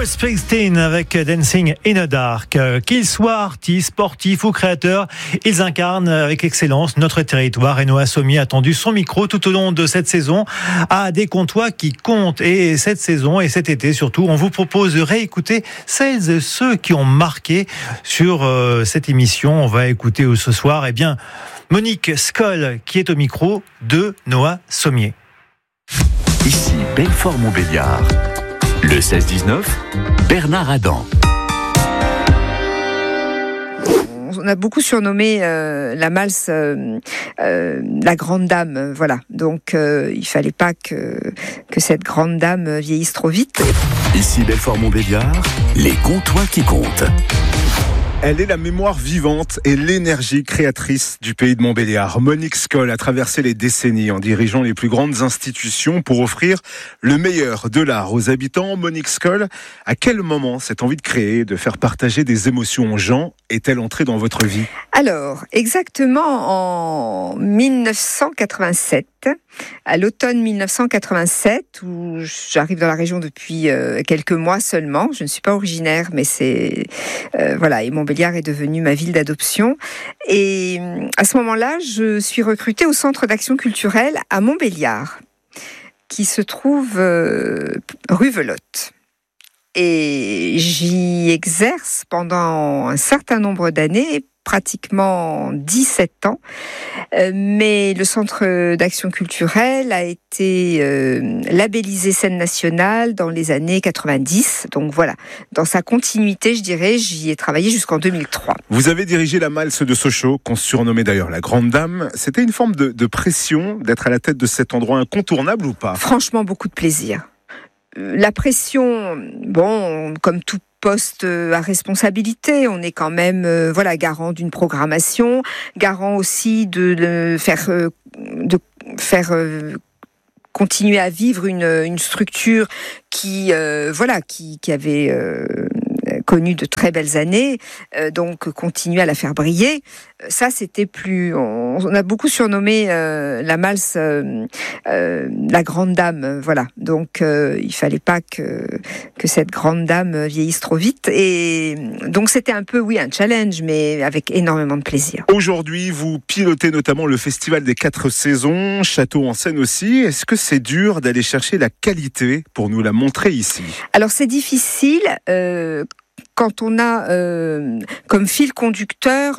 Bruce Springsteen avec Dancing in the Dark. Qu'ils soient artistes, sportifs ou créateurs, ils incarnent avec excellence notre territoire. Et Noah Sommier a tendu son micro tout au long de cette saison à des comptoirs qui comptent. Et cette saison et cet été surtout, on vous propose de réécouter celles et ceux qui ont marqué sur cette émission. On va écouter ce soir Monique Skoll qui est au micro de Noah Sommier. Ici Belfort-Montbéliard. Le 16-19, Bernard Adam. On a beaucoup surnommé la Malses la grande dame, voilà. Donc il fallait pas que cette grande dame vieillisse trop vite. Ici Belfort-Montbéliard, les comptoirs qui comptent. Elle est la mémoire vivante et l'énergie créatrice du pays de Montbéliard. Monique Skoll a traversé les décennies en dirigeant les plus grandes institutions pour offrir le meilleur de l'art aux habitants. Monique Skoll, à quel moment cette envie de créer, de faire partager des émotions aux gens est-elle entrée dans votre vie ? Alors, exactement en 1987, à l'automne 1987, où j'arrive dans la région depuis quelques mois seulement. Je ne suis pas originaire, mais c'est voilà. Et Montbéliard est devenue ma ville d'adoption. Et à ce moment-là, je suis recrutée au Centre d'action culturelle à Montbéliard, qui se trouve rue Velotte. Et j'y exerce pendant un certain nombre d'années, pratiquement 17 ans. Mais le Centre d'action culturelle a été labellisé scène nationale dans les années 90. Donc voilà, dans sa continuité, je dirais, j'y ai travaillé jusqu'en 2003. Vous avez dirigé la Malses de Sochaux, qu'on surnommait d'ailleurs la Grande Dame. C'était une forme de pression d'être à la tête de cet endroit incontournable ou pas ? Franchement, beaucoup de plaisir. La pression, bon, comme tout poste à responsabilité, on est quand même garant d'une programmation, garant aussi de faire continuer à vivre une structure qui avait connu de très belles années, donc continuer à la faire briller. Ça, c'était plus... On a beaucoup surnommé la Malses la grande dame, voilà. Donc, il fallait pas que cette grande dame vieillisse trop vite. Et donc, c'était un peu, un challenge, mais avec énormément de plaisir. Aujourd'hui, vous pilotez notamment le Festival des 4 saisons, Château en Seine aussi. Est-ce que c'est dur d'aller chercher la qualité pour nous la montrer ici ? Alors, c'est difficile... quand on a comme fil conducteur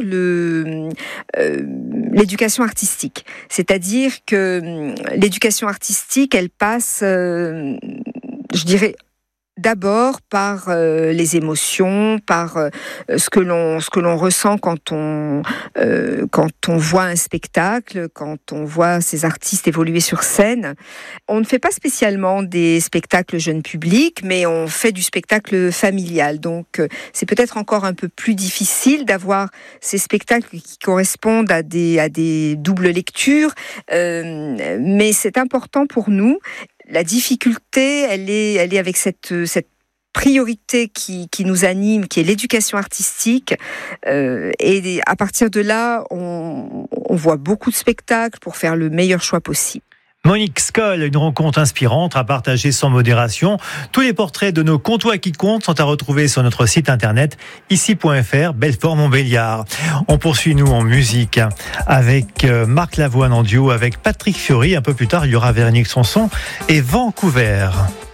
l'éducation artistique. C'est-à-dire que l'éducation artistique, elle passe, je dirais, d'abord par les émotions, par ce que l'on ressent quand on voit un spectacle, quand on voit ces artistes évoluer sur scène. On ne fait pas spécialement des spectacles jeunes publics, mais on fait du spectacle familial. Donc c'est peut-être encore un peu plus difficile d'avoir ces spectacles qui correspondent à des doubles lectures, mais c'est important pour nous. La difficulté, elle est avec cette priorité qui nous anime, qui est l'éducation artistique. Et à partir de là, on voit beaucoup de spectacles pour faire le meilleur choix possible. Monique Skoll, une rencontre inspirante à partager sans modération. Tous les portraits de nos comptoirs qui comptent sont à retrouver sur notre site internet ici.fr, Belfort-Montbéliard. On poursuit nous en musique avec Marc Lavoine en duo avec Patrick Fiori. Un peu plus tard, il y aura Véronique Sanson et Vancouver.